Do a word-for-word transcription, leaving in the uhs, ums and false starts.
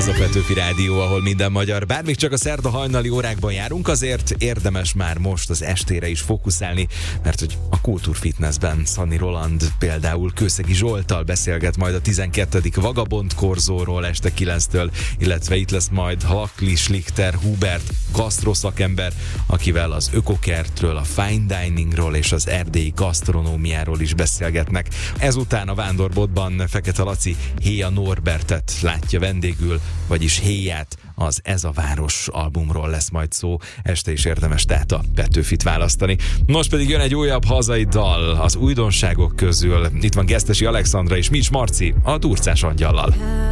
Ez a Petőfi Rádió, ahol minden magyar. Bár még csak a szerda hajnali órákban járunk, azért érdemes már most az estére is fókuszálni, mert hogy a Kultúrfitnessben Szani Roland például Kőszegi Zsolttal beszélget majd a tizenkettedik Vagabond korzóról este kilenctől, illetve itt lesz majd Hakli Schlichter Hubert, gasztroszakember, akivel az ökokertről, a fine diningról és az erdélyi gasztronómiáról is beszélgetnek. Ezután a Vándorbotban Fekete Laci Héja Norbertet látja vendégül, vagyis Héját, az Ez a Város albumról lesz majd szó. Este is érdemes tehát a Petőfit választani. Most pedig jön egy újabb hazai dal az újdonságok közül. Itt van Gesztesi Alexandra és Mics Marci a Durcás Angyallal.